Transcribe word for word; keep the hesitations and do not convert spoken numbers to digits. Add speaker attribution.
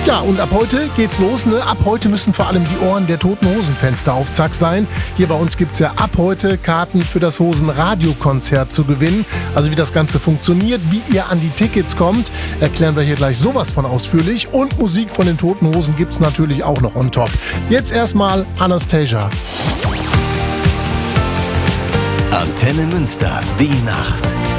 Speaker 1: Ja, und ab heute geht's los. Ne? Ab heute müssen vor allem die Ohren der Toten Hosen-Fans da auf Zack sein. Hier bei uns gibt's ja ab heute Karten für das Hosen-Radio-Konzert zu gewinnen. Also wie das Ganze funktioniert, wie ihr an die Tickets kommt, erklären wir hier gleich sowas von ausführlich. Und Musik von den Toten Hosen gibt's natürlich auch noch on top. Jetzt erstmal Anastasia.
Speaker 2: Antenne Münster, die Nacht.